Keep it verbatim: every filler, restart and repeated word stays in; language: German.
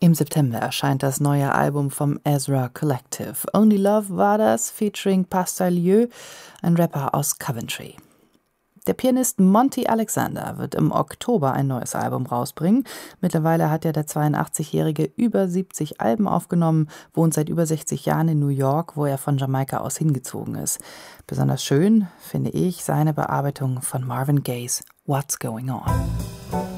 Im September erscheint das neue Album vom Ezra Collective. Only Love war das, featuring Pastor Lieu, ein Rapper aus Coventry. Der Pianist Monty Alexander wird im Oktober ein neues Album rausbringen. Mittlerweile hat ja der zweiundachtzigjährige über siebzig Alben aufgenommen, wohnt seit über sechzig Jahren in New York, wo er von Jamaika aus hingezogen ist. Besonders schön finde ich seine Bearbeitung von Marvin Gayes What's Going On.